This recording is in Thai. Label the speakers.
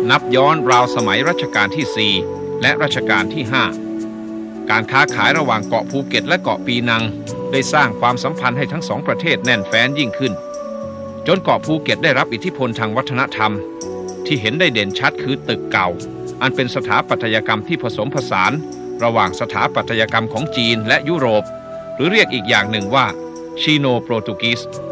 Speaker 1: นับย้อนราวสมัยรัชกาลที่ 4 และรัชกาลที่ 5 การค้าขายระหว่างเกาะภูเก็ตและเกาะปีนังได้สร้างความสัมพันธ์ให้ทั้งสองประเทศแน่นแฟ้นยิ่งขึ้นจนเกาะภูเก็ตได้รับอิทธิพลทางวัฒนธรรมที่เห็นได้เด่นชัดคือตึกเก่าอันเป็นสถาปัตยกรรมที่ผสมผสานระหว่างสถาปัตยกรรมของจีนและยุโรปหรือเรียกอีกอย่างหนึ่งว่าชิโนโปรตุกีส